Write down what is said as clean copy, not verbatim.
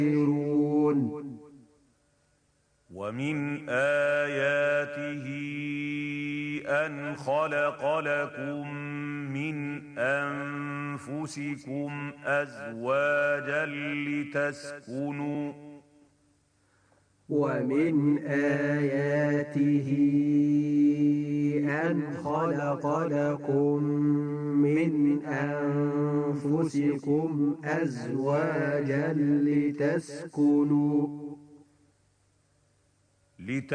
يبشرون ومن آياته أن خلق لكم من أنفسكم أزواجا لتسكنوا ومن آياته أن خلق لكم من أنفسكم أزواجا لتسكنوا